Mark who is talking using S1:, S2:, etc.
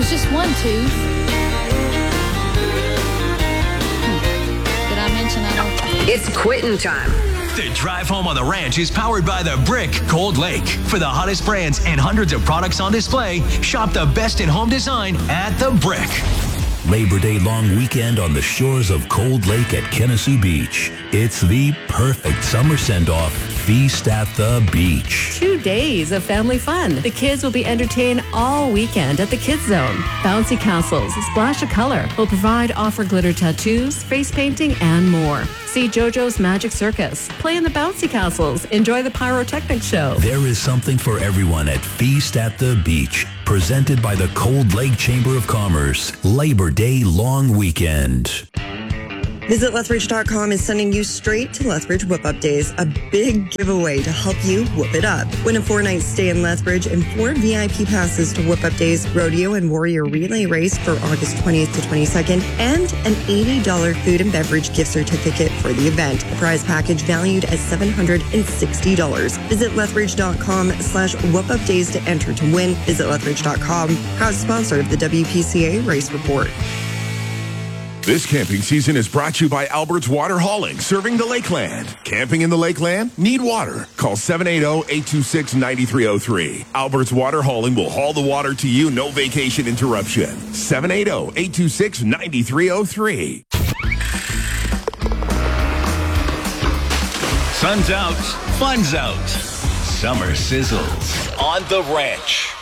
S1: was just one tooth. Did I mention I don't?
S2: It's quitting time.
S3: The drive home on the ranch is powered by The Brick Cold Lake. For the hottest brands and hundreds of products on display, shop the best in home design at The Brick.
S4: Labor Day long weekend on the shores of Cold Lake at Genesee Beach. It's the perfect summer send-off feast at the beach.
S5: 2 days of family fun. The kids will be entertained all weekend at the Kids Zone. Bouncy castles, splash of color will offer glitter tattoos, face painting, and more. See JoJo's Magic Circus. Play in the bouncy castles. Enjoy the pyrotechnic show.
S4: There is something for everyone at Feast at the Beach. Presented by the Cold Lake Chamber of Commerce. Labor Day long weekend.
S6: Visit Lethbridge.com is sending you straight to Lethbridge Whip Up Days, a big giveaway to help you whoop it up. Win a 4-night stay in Lethbridge and 4 VIP passes to Whip Up Days Rodeo and Warrior Relay Race for August 20th to 22nd, and an $80 food and beverage gift certificate for the event. A prize package valued at $760. Visit Lethbridge.com/whoopupdays to enter to win. Visit Lethbridge.com, proud sponsor of the WPCA Race Report.
S7: This camping season is brought to you by Albert's Water Hauling, serving the Lakeland. Camping in the Lakeland? Need water? Call 780-826-9303. Albert's Water Hauling will haul the water to you, no vacation interruption. 780-826-9303.
S3: Sun's out, fun's out. Summer sizzles on the ranch.